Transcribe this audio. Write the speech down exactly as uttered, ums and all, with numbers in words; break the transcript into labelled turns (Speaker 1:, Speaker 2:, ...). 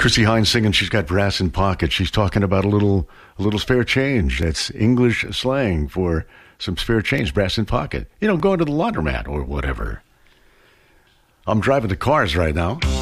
Speaker 1: Chrissie Hynde singing She's Got Brass in Pocket. She's talking about a little a little spare change. That's English slang for some spare change, brass in pocket. You know, going to the laundromat or whatever. I'm driving the cars right now.